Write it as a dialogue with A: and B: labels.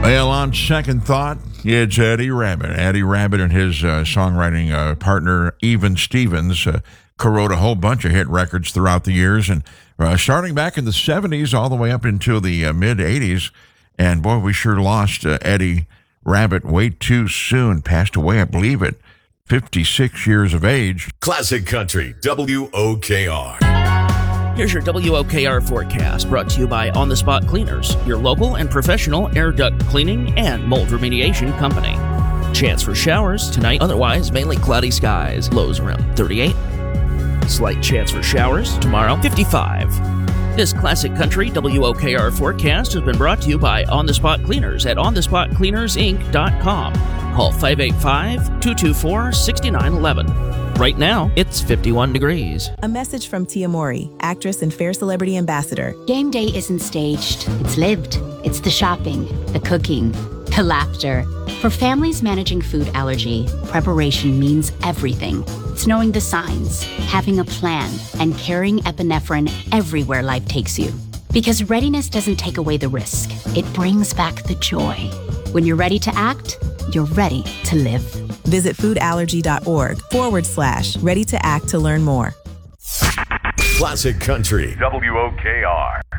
A: Well, on second thought, it's Eddie Rabbitt. Eddie Rabbitt and his songwriting partner, Even Stevens, co-wrote a whole bunch of hit records throughout the years, and starting back in the 70s all the way up into the mid-80s. And, boy, we sure lost Eddie Rabbitt way too soon. Passed away, I believe, at 56 years of age.
B: Classic Country, WOKR.
C: Here's your WOKR forecast, brought to you by On The Spot Cleaners, your local and professional air duct cleaning and mold remediation company. Chance for showers tonight, otherwise mainly cloudy skies, lows around 38. Slight chance for showers tomorrow, 55. This Classic Country WOKR forecast has been brought to you by On The Spot Cleaners at onthespotcleanersinc.com. Call 585-224-6911. Right now, it's 51 degrees.
D: A message from Tia Mori, actress and Fair Celebrity Ambassador.
E: Game day isn't staged. It's lived. It's the shopping, the cooking, the laughter. For families managing food allergy, preparation means everything. It's knowing the signs, having a plan, and carrying epinephrine everywhere life takes you. Because readiness doesn't take away the risk. It brings back the joy. When you're ready to act, you're ready to live.
D: Visit foodallergy.org/ready to act to learn more.
B: Classic Country, WOKR.